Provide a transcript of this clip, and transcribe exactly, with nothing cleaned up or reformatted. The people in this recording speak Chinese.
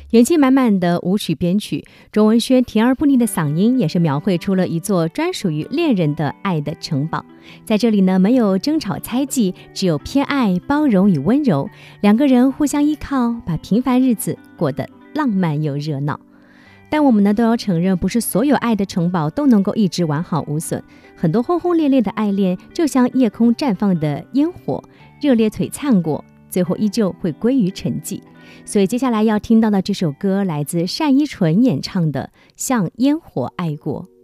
元气满满的舞曲编曲，卓文萱甜而不腻的嗓音也是描绘出了一座专属于恋人的爱的城堡。在这里呢，没有争吵猜忌，只有偏爱、包容与温柔，两个人互相依靠，把平凡日子过得浪漫又热闹。但我们呢都要承认，不是所有爱的城堡都能够一直完好无损，很多轰轰烈烈的爱恋就像夜空绽放的烟火，热烈璀璨过，最后依旧会归于沉寂。所以接下来要听到的这首歌来自单依纯演唱的《像烟火爱过》。